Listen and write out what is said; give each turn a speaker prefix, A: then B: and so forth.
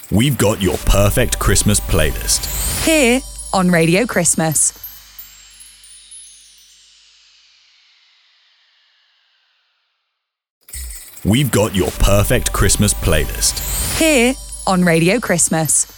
A: We've got your perfect Christmas playlist.
B: Here on Radio Christmas.
A: We've got your perfect Christmas playlist.
B: Here on Radio Christmas.